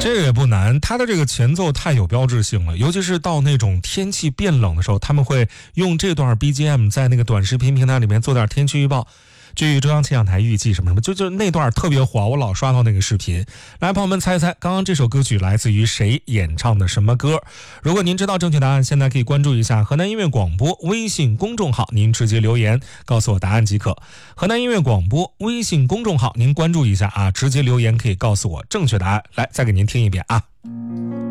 这个也不难，它的这个前奏太有标志性了，尤其是到那种天气变冷的时候，他们会用这段 BGM 在那个短视频平台里面做点天气预报。据中央气象台预计什么什么，就那段特别火，我老刷到那个视频。来，朋友们猜一猜，刚刚这首歌曲来自于谁演唱的什么歌？如果您知道正确答案，现在可以关注一下河南音乐广播微信公众号，您直接留言告诉我答案即可。河南音乐广播微信公众号，您关注一下啊，直接留言可以告诉我正确答案。来，再给您听一遍啊。